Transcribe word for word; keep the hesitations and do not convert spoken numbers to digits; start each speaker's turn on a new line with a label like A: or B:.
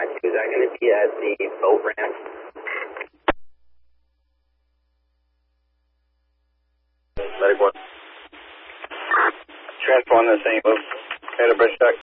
A: five two. Is that going to be at the boat ramp?
B: Medic one. Transform the Saint Louis. Had a bridge check.